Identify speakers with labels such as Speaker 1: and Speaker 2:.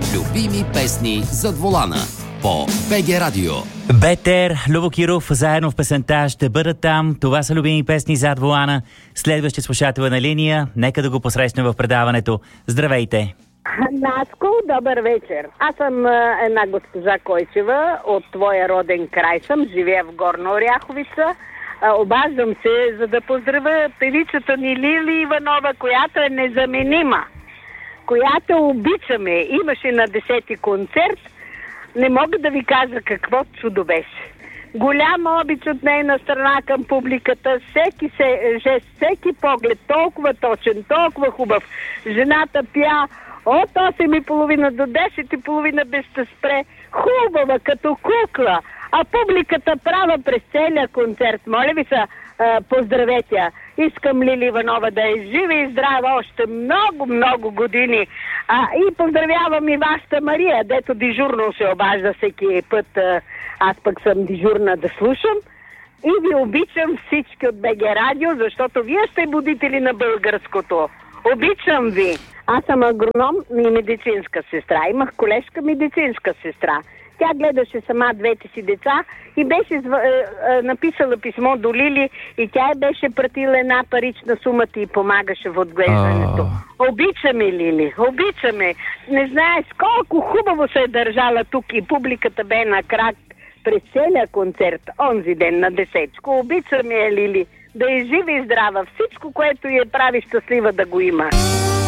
Speaker 1: Любими песни зад волана по БГ Радио.
Speaker 2: Бетер, Любо Киров, заедно в песента ще бъдат там. Това са любими песни зад волана. Следващия слушател на линия. Нека да го посрещнем в предаването. Здравейте!
Speaker 3: Наско, добър вечер. Аз съм една госпожа Койчева, от твоя роден край съм, живея в Горна Оряховица. Обаждам се, за да поздравя певицата ни Лили Иванова, която е незаменима, която обичаме. Имаше на 10-ти концерт. Не мога да ви кажа какво чудо беше. Голям обич от нейна страна към публиката, всеки жест, всеки поглед, толкова точен, толкова хубав. Жената пя от 8:30 до 10:30 без да спре. Хубава, като кукла. А публиката права през целия концерт. Моля ви се, поздравете я. Искам Лили Иванова да е жива и здрава още много, много години. И поздравявам и вашата Мария, дето дежурно се обажда всеки път. Аз пък съм дежурна да слушам. И ви обичам всички от БГ Радио, защото вие сте будители на българското. Обичам ви. Аз съм агроном и медицинска сестра. Имах колежка медицинска сестра. Тя гледаше сама двете си деца и беше написала писмо до Лили и тя беше пратила една парична сума и помагаше в отглеждането. Обичаме, Лили, обичаме. Не знаеш колко хубаво се е държала тук и публиката бе на крак през целия концерт, онзи ден на 10-чко. Обичаме я, Лили, да е жива и здрава. Всичко, което я прави щастлива, да го има.